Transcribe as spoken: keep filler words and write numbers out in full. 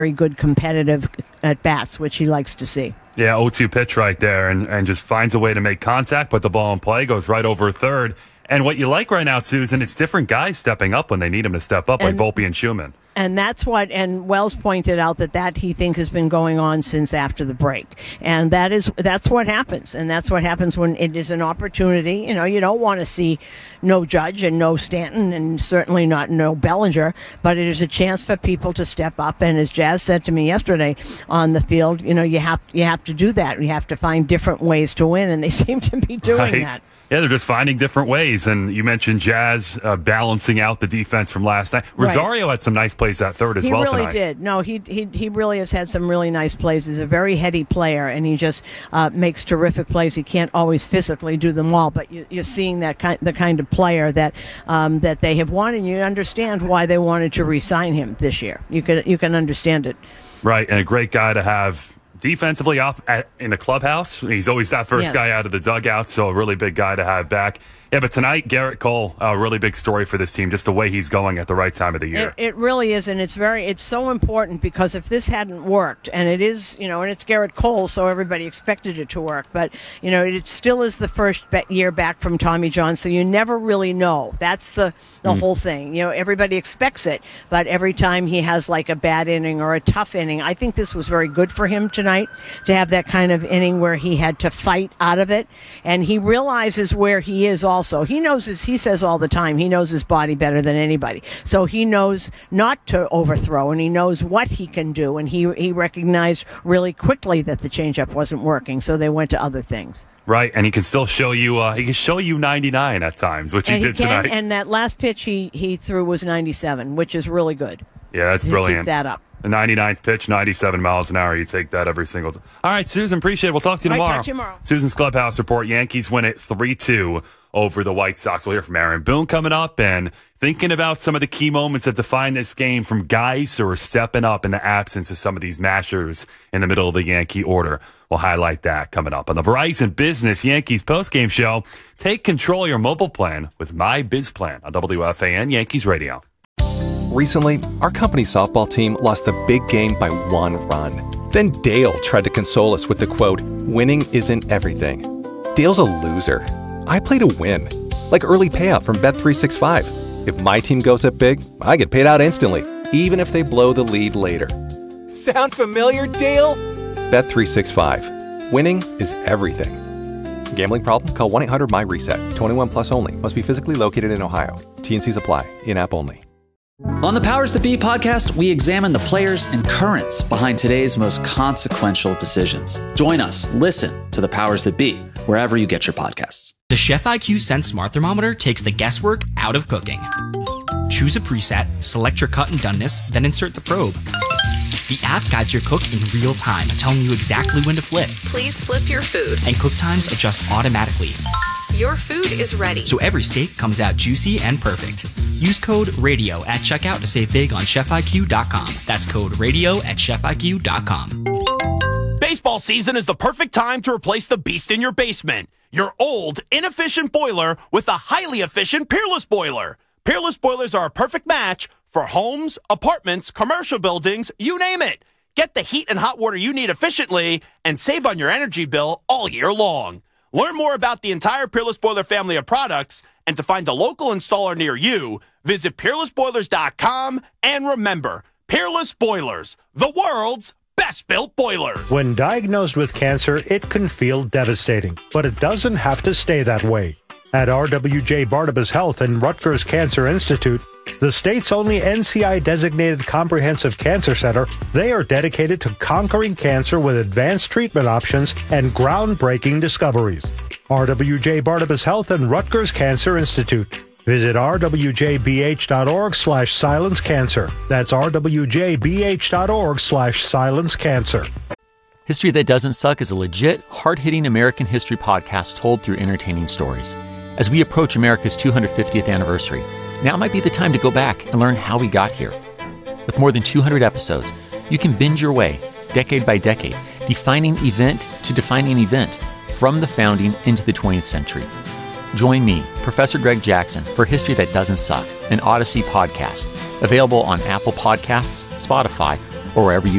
very good competitive at bats, which he likes to see. Yeah, oh two pitch right there, and, and just finds a way to make contact, put the ball in play, goes right over third. And what you like right now, Susan, it's different guys stepping up when they need them to step up, and, like Volpe and Schumann. And that's what, and Wells pointed out that that he thinks has been going on since after the break. And that is, that's what happens. And that's what happens when it is an opportunity. You know, you don't want to see no Judge and no Stanton and certainly not no Bellinger, but it is a chance for people to step up. And as Jazz said to me yesterday on the field, you know, you have, you have to do that. You have to find different ways to win. And they seem to be doing right. that. Yeah, they're just finding different ways. And you mentioned Jazz uh, balancing out the defense from last night. Rosario right. had some nice plays at third as he well really tonight. He really did. No, he, he he really has had some really nice plays. He's a very heady player, and he just uh, makes terrific plays. He can't always physically do them all, but you, you're seeing that kind, the kind of player that um, that they have wanted. And you understand why they wanted to re-sign him this year. You can you can understand it. Right, and a great guy to have defensively off at, in the clubhouse. He's always that first yes. guy out of the dugout, so a really big guy to have back. Yeah, but tonight, Garrett Cole, a really big story for this team, just the way he's going at the right time of the year. It, it really is, and it's very, it's so important because if this hadn't worked, and it is, you know, and it's Garrett Cole, so everybody expected it to work, but, you know, it still is the first be- year back from Tommy John, so you never really know. That's the, the mm. whole thing. You know, everybody expects it, but every time he has like a bad inning or a tough inning, I think this was very good for him tonight to have that kind of inning where he had to fight out of it, and he realizes where he is all. Also, he knows his, he says all the time, he knows his body better than anybody. So he knows not to overthrow, and he knows what he can do. And he he recognized really quickly that the changeup wasn't working, so they went to other things. Right, and he can still show you. Uh, he can show you ninety-nine at times, which and he did he can, tonight. And that last pitch he he threw was ninety-seven, which is really good. Yeah, that's brilliant. Keep that up. The ninety-ninth pitch, ninety-seven miles an hour. You take that every single time. All right, Susan, appreciate it. We'll talk to you tomorrow. All right, talk to you tomorrow. Susan's Clubhouse Report. Yankees win it three two over the White Sox. We'll hear from Aaron Boone coming up and thinking about some of the key moments that define this game from guys who are stepping up in the absence of some of these mashers in the middle of the Yankee order. We'll highlight that coming up on the Verizon Business Yankees postgame show. Take control of your mobile plan with My Biz Plan on W F A N Yankees Radio. Recently, our company softball team lost a big game by one run. Then Dale tried to console us with the quote, "Winning isn't everything." Dale's a loser. I play to win. Like early payout from Bet three sixty-five. If my team goes up big, I get paid out instantly, even if they blow the lead later. Sound familiar, Dale? Bet three sixty-five. Winning is everything. Gambling problem? Call one eight hundred M Y reset. twenty-one plus only. Must be physically located in Ohio. T N Cs apply. In-app only. On the Powers That Be podcast, we examine the players and currents behind today's most consequential decisions. Join us. Listen to the Powers That Be wherever you get your podcasts. The Chef I Q Sense Smart Thermometer takes the guesswork out of cooking. Choose a preset, select your cut and doneness, then insert the probe. The app guides your cook in real time, telling you exactly when to flip. Please flip your food. And cook times adjust automatically. Your food is ready. So every steak comes out juicy and perfect. Use code RADIO at checkout to save big on chef I Q dot com. That's code RADIO at chef I Q dot com. Baseball season is the perfect time to replace the beast in your basement. Your old, inefficient boiler with a highly efficient Peerless boiler. Peerless boilers are a perfect match for homes, apartments, commercial buildings, you name it. Get the heat and hot water you need efficiently and save on your energy bill all year long. Learn more about the entire Peerless Boiler family of products, and to find a local installer near you, visit peerless boilers dot com. And remember, Peerless Boilers, the world's best-built boiler. When diagnosed with cancer, it can feel devastating, but it doesn't have to stay that way. At R W J Barnabas Health and Rutgers Cancer Institute, the state's only N C I-designated comprehensive cancer center, they are dedicated to conquering cancer with advanced treatment options and groundbreaking discoveries. R W J Barnabas Health and Rutgers Cancer Institute. Visit r w j b h dot org slash silence cancer. That's r w j b h dot org slash silence cancer. History That Doesn't Suck is a legit, hard-hitting American history podcast told through entertaining stories. As we approach America's two hundred fiftieth anniversary, now might be the time to go back and learn how we got here. With more than two hundred episodes, you can binge your way, decade by decade, defining event to defining event, from the founding into the twentieth century. Join me, Professor Greg Jackson, for History That Doesn't Suck, an Odyssey podcast, available on Apple Podcasts, Spotify, or wherever you